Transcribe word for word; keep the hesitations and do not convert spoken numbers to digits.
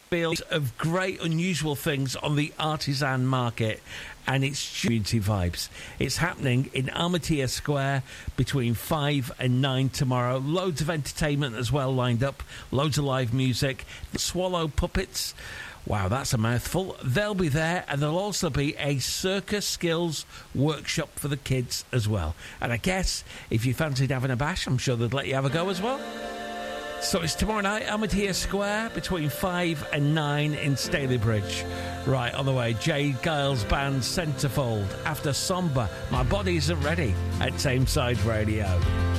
field of great unusual things on the artisan market, and it's community vibes. It's happening in Armatia Square between five and nine tomorrow. Loads of entertainment as well lined up, loads of live music. The Swallow Puppets, wow, that's a mouthful. They'll be there, and there'll also be a circus skills workshop for the kids as well. And I guess if you fancied having a bash, I'm sure they'd let you have a go as well. So it's tomorrow night, Armatia Square, between five and nine in Stalybridge. Right, on the way, Jade Giles Band, Centerfold. After Somber, My Body Isn't Ready at Tameside Radio.